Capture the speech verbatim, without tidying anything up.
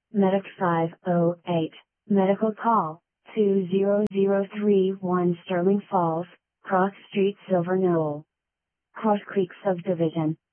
Medic five oh eight. Medical call, two zero zero three one Sterling Falls, Cross Street, Silver Knoll. Cross Creek Subdivision.